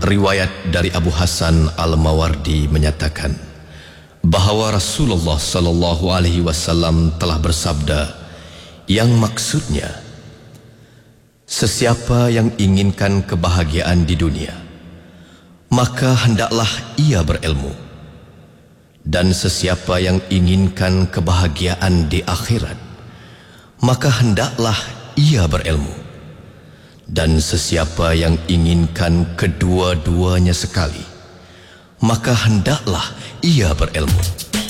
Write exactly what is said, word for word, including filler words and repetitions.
Riwayat dari Abu Hasan Al-Mawardi menyatakan bahawa Rasulullah sallallahu alaihi wasallam telah bersabda, yang maksudnya, sesiapa yang inginkan kebahagiaan di dunia, maka hendaklah ia berilmu, dan sesiapa yang inginkan kebahagiaan di akhirat, maka hendaklah ia berilmu, dan sesiapa yang inginkan kedua-duanya sekali, maka hendaklah ia berilmu.